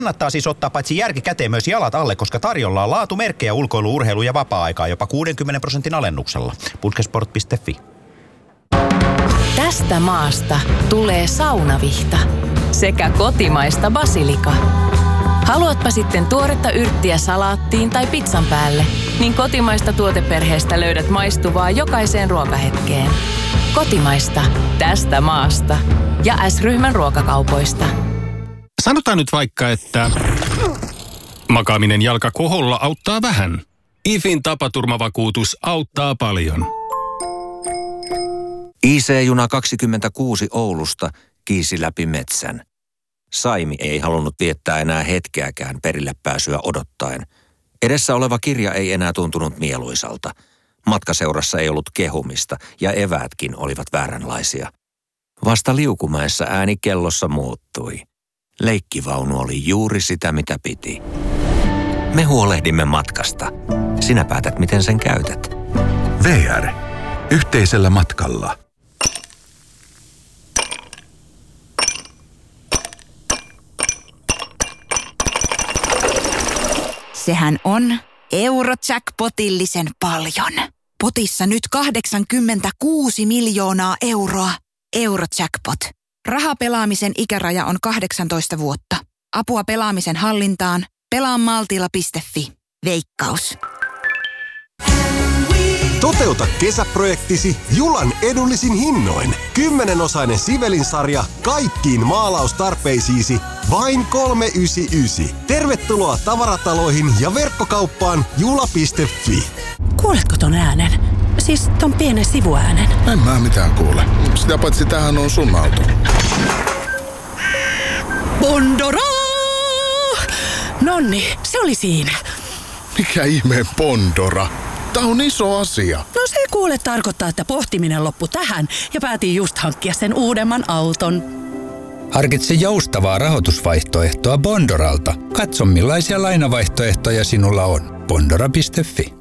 Kannattaa siis ottaa paitsi järki käteen myös jalat alle, koska tarjolla on laatumerkkejä ulkoilu, urheilu ja vapaa-aikaa jopa 60% alennuksella. Putkesport.fi. Tästä maasta tulee saunavihta sekä kotimaista basilika. Haluatpa sitten tuoretta yrttiä salaattiin tai pizzan päälle, niin kotimaista tuoteperheestä löydät maistuvaa jokaiseen ruokahetkeen. Kotimaista tästä maasta ja S-ryhmän ruokakaupoista. Sanotaan nyt vaikka, että makaaminen jalka koholla auttaa vähän. IFin tapaturmavakuutus auttaa paljon. IC-juna 26 Oulusta kiisi läpi metsän. Saimi ei halunnut viettää enää hetkeäkään perille pääsyä odottaen. Edessä oleva kirja ei enää tuntunut mieluisalta. Matkaseurassa ei ollut kehumista ja eväätkin olivat vääränlaisia. Vasta Liukumäessä ääni kellossa muuttui. Leikkivaunu oli juuri sitä, mitä piti. Me huolehdimme matkasta. Sinä päätät, miten sen käytät. VR. Yhteisellä matkalla. Sehän on Eurojackpotillisen paljon. Potissa nyt 86 miljoonaa euroa. Eurojackpot. Rahapelaamisen ikäraja on 18 vuotta. Apua pelaamisen hallintaan. Pelaamaltilla.fi. Veikkaus. Toteuta kesäprojektisi Julan edullisin hinnoin. 10-osainen Sivelin-sarja kaikkiin maalaustarpeisiisi vain 399. Tervetuloa tavarataloihin ja verkkokauppaan jula.fi. Kuuletko ton äänen? Siis ton pienen sivuäänen. En mä mitään kuule. Sitä paitsi tämähän on sun auto. Bondora! Nonni, se oli siinä. Mikä ihmeen Bondora? Tää on iso asia. No se kuule tarkoittaa, että pohtiminen loppui tähän ja päätin just hankkia sen uudemman auton. Harkitse joustavaa rahoitusvaihtoehtoa Bondoralta. Katso millaisia lainavaihtoehtoja sinulla on. Bondora.fi.